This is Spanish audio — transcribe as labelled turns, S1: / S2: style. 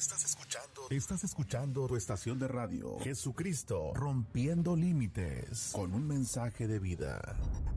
S1: Estás escuchando tu estación de radio, Jesucristo, rompiendo límites, con un mensaje de vida.